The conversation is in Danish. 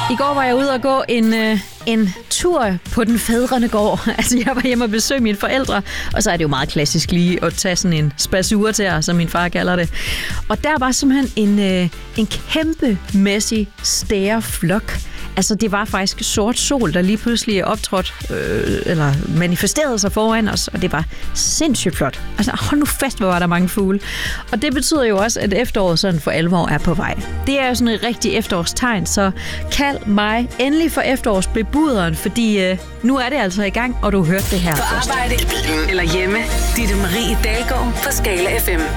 I går var jeg ude og gå en tur på den fædrende gård. Altså, jeg var hjemme og besøgte mine forældre, og så er det jo meget klassisk lige at tage sådan en spasur til jer, som min far kalder det. Og der var simpelthen en kæmpemæssig stæreflok. Altså, det var faktisk sort sol, der lige pludselig optrådte, eller manifesterede sig foran os, og det var sindssygt flot. Altså, hold nu fast, hvor var der mange fugle. Og det betyder jo også, at efteråret sådan for alvor er på vej. Det er jo sådan et rigtigt efterårstegn, så kald mig endelig for efterårsbebuderen, fordi nu er det altså i gang, og du hørte det her på først. Arbejde, i bilen eller hjemme. Ditte Marie Dalgaard på Skala FM.